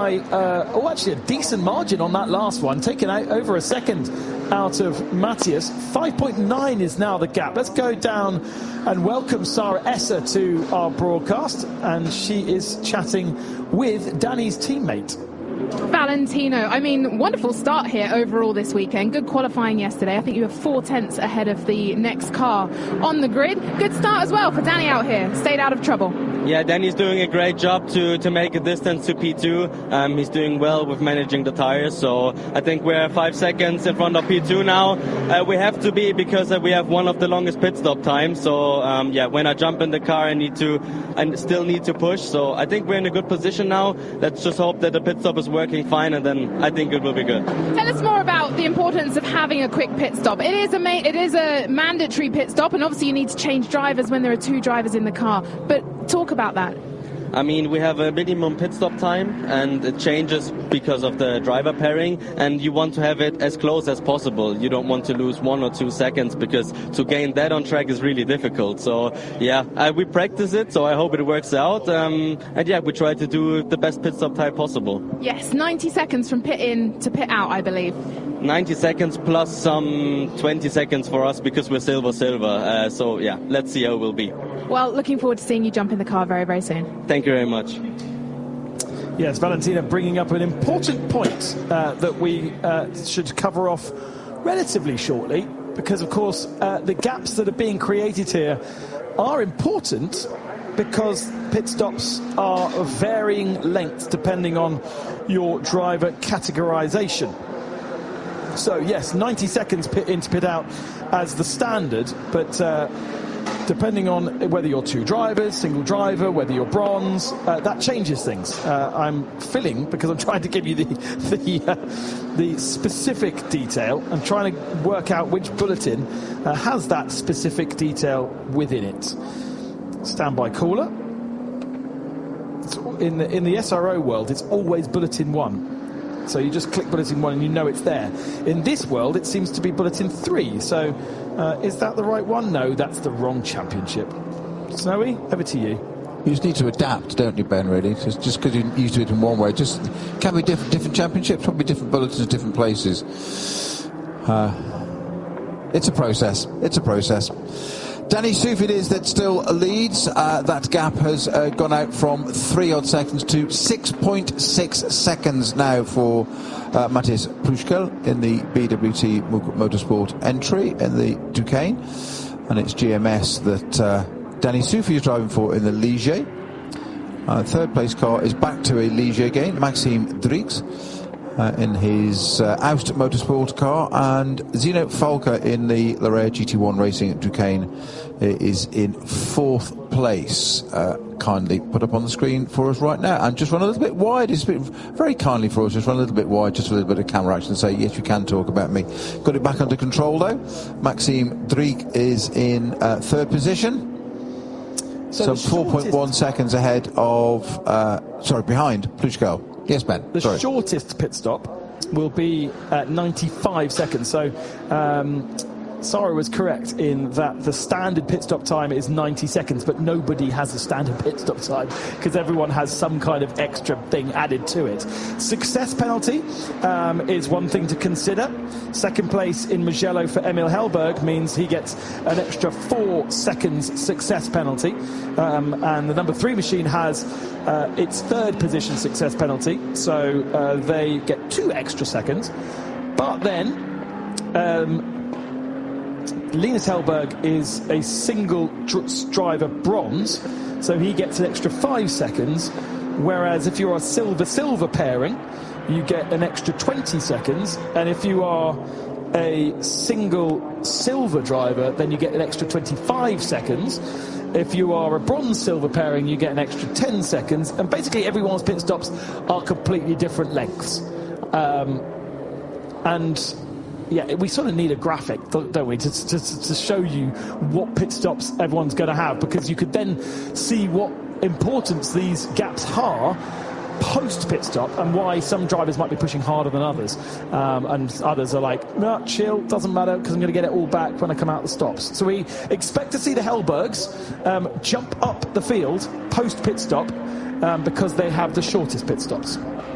Actually a decent margin on that last one, taking out over a second out of Matthias. 5.9 is now the gap. Let's go down and welcome Sarah Esser to our broadcast, and she is chatting with Danny's teammate. Valentino, I mean, wonderful start here overall this weekend. Good qualifying yesterday. I think you were 4 tenths ahead of the next car on the grid. Good start as well for Danny out here. Stayed out of trouble. Yeah, Danny's doing a great job to make a distance to P2. He's doing well with managing the tires, so I think we're 5 seconds in front of P2 now. We have to be, because we have one of the longest pit stop times, so when I jump in the car I still need to push, so I think we're in a good position now. Let's just hope that the pit stop is working fine, and then I think it will be good. Tell us more about the importance of having a quick pit stop. It is a mandatory pit stop, and obviously you need to change drivers when there are 2 drivers in the car, but talk about that. I mean, we have a minimum pit stop time, and it changes because of the driver pairing, and you want to have it as close as possible. You don't want to lose 1 or 2 seconds, because to gain that on track is really difficult. So we practice it, so I hope it works out, we try to do the best pit stop time possible. Yes, 90 seconds from pit in to pit out, I believe. 90 seconds plus some 20 seconds for us, because we're silver. Let's see how it will be. Well, looking forward to seeing you jump in the car very, very soon. Thank you very much. Yes, Valentina bringing up an important point that we should cover off relatively shortly, because, of course, the gaps that are being created here are important, because pit stops are of varying lengths depending on your driver categorization. So, yes, 90 seconds pit in to pit out as the standard, but depending on whether you're 2 drivers, single driver, whether you're bronze, that changes things. I'm filling, because I'm trying to give you the specific detail. I'm trying to work out which bulletin has that specific detail within it. Standby caller. In the SRO world, it's always bulletin 1. So you just click bulletin 1 and you know it's there. In this world, it seems to be bulletin 3. So is that the right one? No, that's the wrong championship. Snowy, over to you. You just need to adapt, don't you, Ben, really? Just because you're used to it in one way. Just can be different championships, probably different bulletins, different places. It's a process. Danny Souff it is that still leads. That gap has gone out from 3 odd seconds to 6.6 seconds now for Matthias Pruschkel in the BWT Motorsport entry in the Duqueine. And it's GMS that Danny Souff is driving for in the Ligier. Third place car is back to a Ligier again, Maxime Drix. In his Aust Motorsport car, and Zeno Falca in the Larrea GT1 Racing at Duqueine is in 4th place. Kindly put up on the screen for us right now, and just run a little bit wide. It's very kindly for us, just run a little bit wide, just a little bit of camera action, and say yes, you can talk about me. Got it back under control though. Maxime Drix is in 3rd position. So 4.1 seconds ahead of behind Pruschkel. Yes, Ben. The shortest pit stop will be at 95 seconds. So Sarah was correct in that the standard pit stop time is 90 seconds, but nobody has a standard pit stop time because everyone has some kind of extra thing added to it. Success penalty is one thing to consider. Second place in Mugello for Emil Hellberg means he gets an extra 4 seconds success penalty. And the number 3 machine has its 3rd position success penalty, so they get 2 extra seconds. But then Linus Hellberg is a single driver bronze, so he gets an extra 5 seconds, whereas if you're a silver pairing, you get an extra 20 seconds, and if you are a single silver driver, then you get an extra 25 seconds. If you are a bronze-silver pairing, you get an extra 10 seconds, and basically everyone's pit stops are completely different lengths. And yeah, we sort of need a graphic, don't we, to show you what pit stops everyone's going to have, because you could then see what importance these gaps are post pit stop and why some drivers might be pushing harder than others, and others are like, no, chill, doesn't matter because I'm going to get it all back when I come out the stops. So we expect to see the Hellbergs jump up the field post pit stop because they have the shortest pit stops.